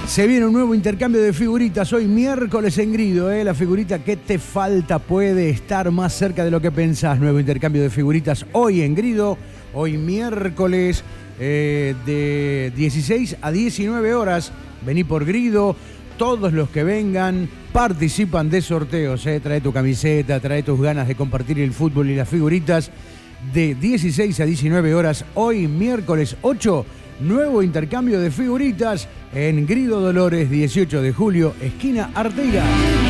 Se viene un nuevo intercambio de figuritas hoy miércoles en Grido, La figurita que te falta puede estar más cerca de lo que pensás. Nuevo intercambio de figuritas hoy en Grido, hoy miércoles de 16 a 19 horas. Vení por Grido, todos los que vengan participan de sorteos. Trae tu camiseta, trae tus ganas de compartir el fútbol y las figuritas. De 16 a 19 horas, hoy miércoles 8, nuevo intercambio de figuritas en Grido Dolores, 18 de julio, esquina Artigas.